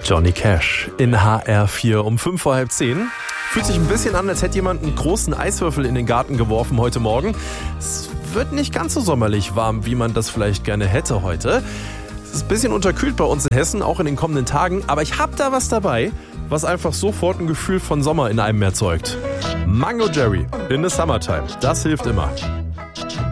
Johnny Cash in HR4 um 5:05. Fühlt sich ein bisschen an, als hätte jemand einen großen Eiswürfel in den Garten geworfen heute Morgen. Es wird nicht ganz so sommerlich warm, wie man das vielleicht gerne hätte heute. Es ist ein bisschen unterkühlt bei uns in Hessen, auch in den kommenden Tagen. Aber ich habe da was dabei, was einfach sofort ein Gefühl von Sommer in einem erzeugt. Mango Jerry in the Summertime. Das hilft immer.